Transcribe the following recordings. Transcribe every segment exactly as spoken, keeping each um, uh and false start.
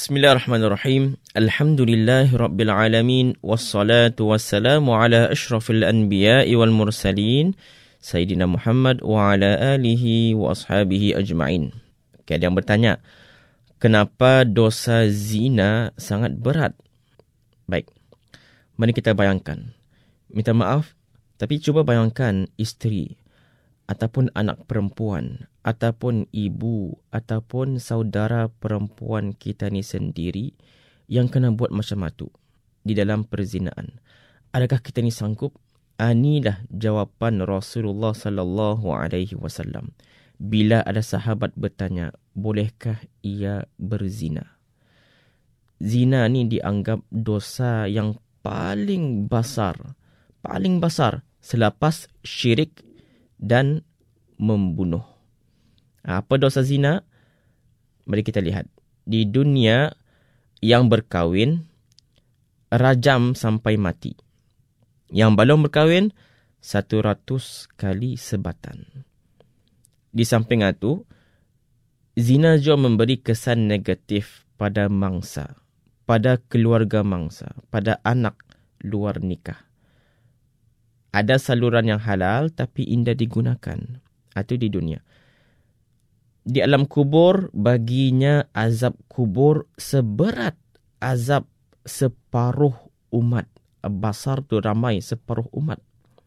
Bismillahirrahmanirrahim. Alhamdulillahirabbil alamin wassalatu wassalamu ala asyrafil anbiya'i wal mursalin Sayyidina Muhammad wa ala alihi wa ashabihi ajma'in. Okay, ada yang bertanya, kenapa dosa zina sangat berat? Baik, mari kita bayangkan. Minta maaf, tapi cuba bayangkan isteri ataupun anak perempuan ataupun ibu ataupun saudara perempuan kita ni sendiri yang kena buat macam itu di dalam perzinaan. Adakah kita ni sanggup? Inilah jawapan Rasulullah sallallahu alaihi wasallam bila ada sahabat bertanya, bolehkah ia berzina? Zina ni dianggap dosa yang paling besar, paling besar selepas syirik dan membunuh. Apa dosa zina? Mari kita lihat. Di dunia yang berkahwin, rajam sampai mati. Yang belum berkahwin, satu ratus kali sebatan. Di samping itu, zina juga memberi kesan negatif pada mangsa, pada keluarga mangsa, pada anak luar nikah. Ada saluran yang halal tapi indah digunakan. Itu di dunia. Di alam kubur, baginya azab kubur seberat azab separuh umat. Basar tu ramai separuh umat.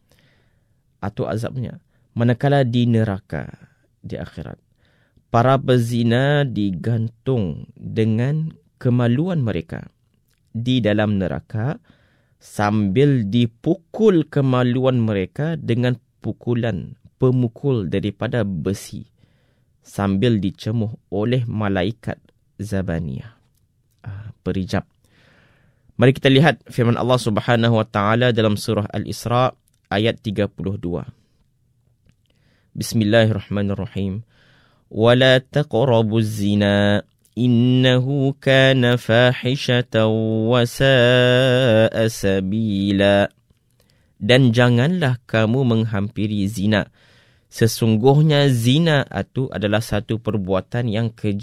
Itu azabnya. Manakala di neraka, di akhirat, para pezina digantung dengan kemaluan mereka di dalam neraka sambil dipukul kemaluan mereka dengan pukulan pemukul daripada besi, sambil dicemuh oleh malaikat Zabaniyah, ah, perijab. Mari kita lihat firman Allah Subhanahu wa taala dalam surah Al-Isra ayat tiga puluh dua. Bismillahirrahmanirrahim. Wala taqrabuz zina innahu kana fahishatan wa sa'a sabila. Dan janganlah kamu menghampiri zina. Sesungguhnya zina itu adalah satu perbuatan yang keji